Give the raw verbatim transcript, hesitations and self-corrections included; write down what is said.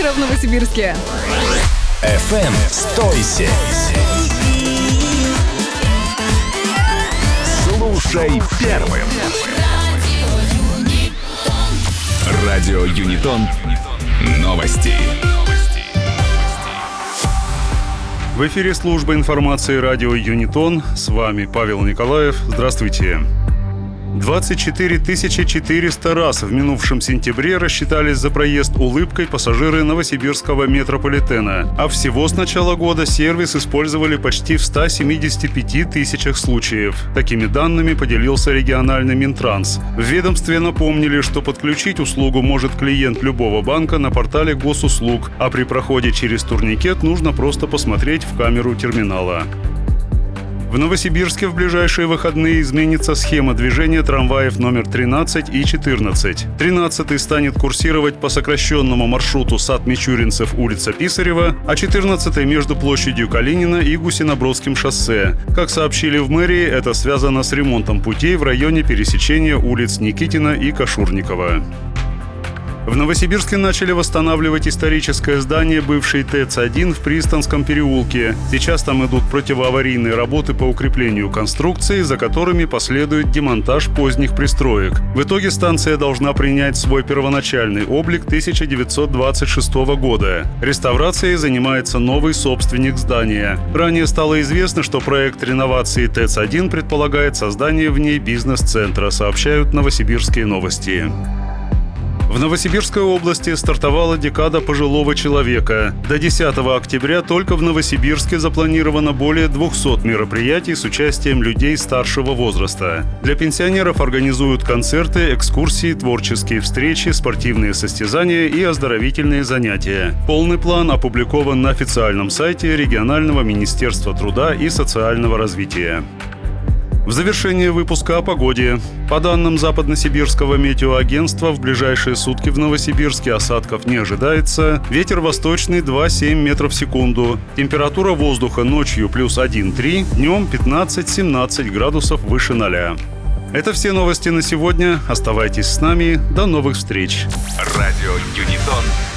вечера в Новосибирске. эф эм сто семь. Слушай первым. Радио Юнитон. Новости. В эфире служба информации радио Юнитон. С вами Павел Николаев. Здравствуйте. двадцать четыре тысячи четыреста раз в минувшем сентябре рассчитались за проезд улыбкой пассажиры новосибирского метрополитена. А всего с начала года сервис использовали почти в ста семидесяти пяти тысячах случаев. Такими данными поделился региональный Минтранс. В ведомстве напомнили, что подключить услугу может клиент любого банка на портале госуслуг, а при проходе через турникет нужно просто посмотреть в камеру терминала. В Новосибирске в ближайшие выходные изменится схема движения трамваев номер тринадцать и четырнадцать. тринадцатый станет курсировать по сокращенному маршруту Сад-Мичуринцев, улица Писарева, а четырнадцатый между площадью Калинина и Гусинобродским шоссе. Как сообщили в мэрии, это связано с ремонтом путей в районе пересечения улиц Никитина и Кашурникова. В Новосибирске начали восстанавливать историческое здание бывшей ТЭЦ один в Пристанском переулке. Сейчас там идут противоаварийные работы по укреплению конструкции, за которыми последует демонтаж поздних пристроек. В итоге станция должна принять свой первоначальный облик тысяча девятьсот двадцать шестого года. Реставрацией занимается новый собственник здания. Ранее стало известно, что проект реновации ТЭЦ один предполагает создание в ней бизнес-центра, сообщают новосибирские новости. В Новосибирской области стартовала декада пожилого человека. До десятого октября только в Новосибирске запланировано более двухсот мероприятий с участием людей старшего возраста. Для пенсионеров организуют концерты, экскурсии, творческие встречи, спортивные состязания и оздоровительные занятия. Полный план опубликован на официальном сайте регионального Министерства труда и социального развития. В завершение выпуска о погоде. По данным Западносибирского метеоагентства, в ближайшие сутки в Новосибирске осадков не ожидается. Ветер восточный два целых семь десятых метров в секунду. Температура воздуха ночью плюс один целых три, днем пятнадцать-семнадцать градусов выше ноля. Это все новости на сегодня. Оставайтесь с нами. До новых встреч. Радио Юнитон.